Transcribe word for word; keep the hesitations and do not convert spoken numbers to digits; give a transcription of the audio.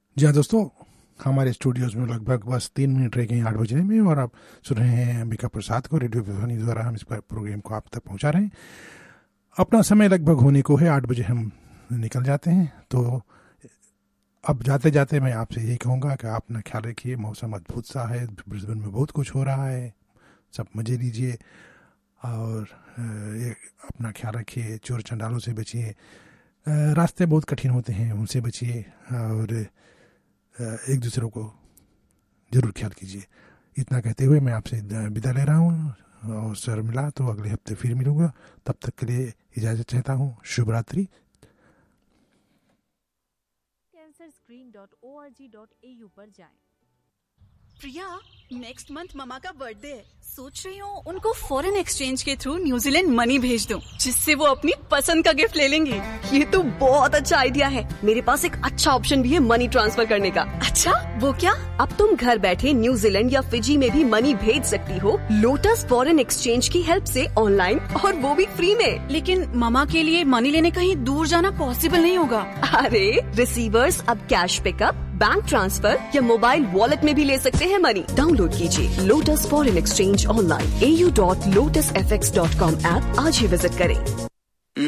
जी हाँ दोस्तों, हमारे स्टूडियोज में लगभग बस तीन मिनट रह गए आठ बजने में और आप सुन रहे हैं अंबिका प्रसाद को। रेडियो विभानी द्वारा हम इस पर प्रोग्राम को आप तक पहुंचा रहे हैं। अपना समय लगभग होने को है, आठ बजे हम निकल जाते हैं। तो अब जाते जाते मैं आपसे यही कहूँगा कि आप अपना ख्याल रखिए। मौसम अद्भुत सा है, ब्रिस्बेन में बहुत कुछ हो रहा है, सब मज़े लीजिए और ये अपना ख्याल रखिए। चोर चंडालों से बचिए, रास्ते बहुत कठिन होते हैं, उनसे बचिए और एक दूसरे को ज़रूर ख्याल कीजिए। इतना कहते हुए मैं आपसे विदा ले रहा हूँ और सर मिला तो अगले हफ्ते फिर मिलूँगा। तब तक के लिए इजाज़त चाहता हूँ। शुभ रात्रि। Cancer screen dot O R G dot A you पर जाएं। प्रिया, नेक्स्ट मंथ ममा का बर्थडे है। सोच रही हूँ उनको फॉरेन एक्सचेंज के थ्रू न्यूजीलैंड मनी भेज दूँ, जिससे वो अपनी पसंद का गिफ्ट ले लेंगी। ये तो बहुत अच्छा आइडिया है। मेरे पास एक अच्छा ऑप्शन भी है मनी ट्रांसफर करने का। अच्छा, वो क्या? अब तुम घर बैठे न्यूजीलैंड या फिजी में भी मनी भेज सकती हो लोटस फॉरेन एक्सचेंज की हेल्प से ऑनलाइन, और वो भी फ्री में। लेकिन ममा के लिए मनी लेने कहीं दूर जाना पॉसिबल नहीं होगा। अरे रिसीवर्स अब कैश पिकअप, बैंक ट्रांसफर या मोबाइल वॉलेट में भी ले सकते हैं मनी। डाउनलोड कीजिए लोटस फॉरेन एक्सचेंज ऑनलाइन ए U dot lotus F x dot com app आज ही विजिट करें।